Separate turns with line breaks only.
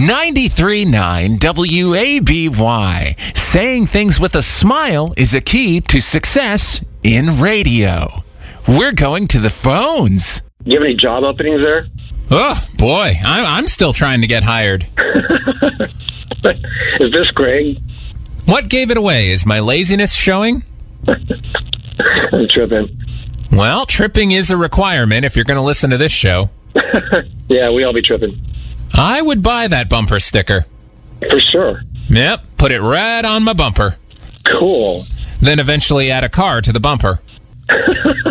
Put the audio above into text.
93.9 WABY. Saying things with a smile is a key to success in radio. We're going to the phones.
Do you have any job openings there?
Oh, boy. I'm still trying to get hired.
Is this Greg?
What gave it away? Is my laziness showing?
I'm tripping.
Well, tripping is a requirement if you're going to listen to this show.
Yeah, we all be tripping.
I would buy that bumper sticker.
For sure.
Yep, put it right on my bumper.
Cool.
Then eventually add a car to the bumper.